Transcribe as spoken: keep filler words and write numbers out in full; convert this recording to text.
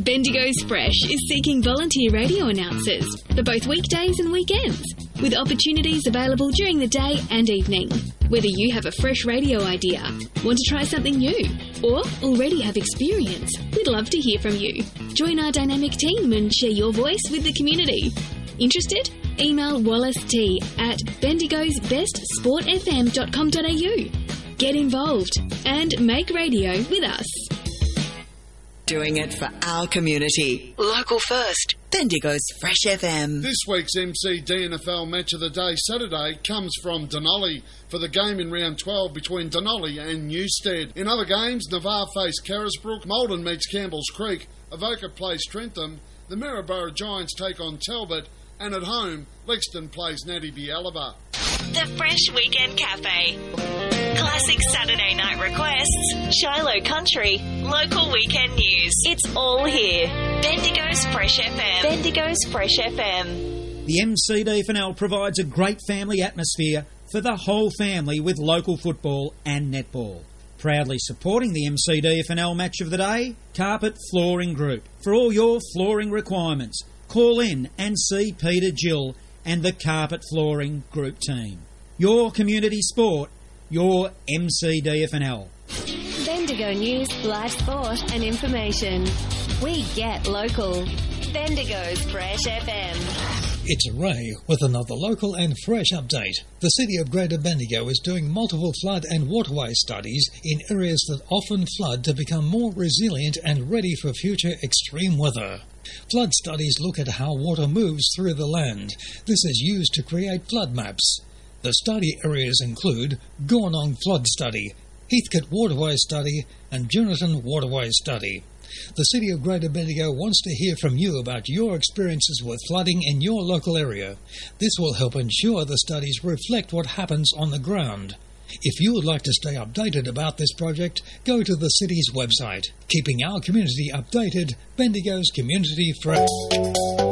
Bendigo's Fresh is seeking volunteer radio announcers for both weekdays and weekends, with opportunities available during the day and evening. Whether you have a fresh radio idea, want to try something new, or already have experience, we'd love to hear from you. Join our dynamic team and share your voice with the community. Interested? Email Wallace T at bendigos best sport f m dot com dot a u. Get involved and make radio with us. Doing it for our community. Local first. Bendigo's Fresh F M. This week's M C D N F L Match of the Day Saturday comes from Denali for the game in round twelve between Denali and Newstead. In other games, Navarre face Carisbrook, Malden meets Campbell's Creek, Avoca plays Trentham, the Maryborough Giants take on Talbot, and at home, Lexington plays Natty Bialaba. The Fresh Weekend Cafe. Classic Saturday night requests, Shiloh Country, local weekend news. It's all here. Bendigo's Fresh F M. Bendigo's Fresh F M. The M C D F N L provides a great family atmosphere for the whole family with local football and netball. Proudly supporting the M C D F N L Match of the Day, Carpet Flooring Group. For all your flooring requirements, call in and see Peter Gill and the Carpet Flooring Group team. Your community sport, your M C D F N L. Bendigo News, live sport and information. We get local. Bendigo's Fresh F M. It's Ray with another local and fresh update. The City of Greater Bendigo is doing multiple flood and waterway studies in areas that often flood to become more resilient and ready for future extreme weather. Flood studies look at how water moves through the land. This is used to create flood maps. The study areas include Gornong Flood Study, Heathcote Waterway Study and Jonathan Waterway Study. The City of Greater Bendigo wants to hear from you about your experiences with flooding in your local area. This will help ensure the studies reflect what happens on the ground. If you would like to stay updated about this project, go to the city's website. Keeping our community updated, Bendigo's Community Fresh.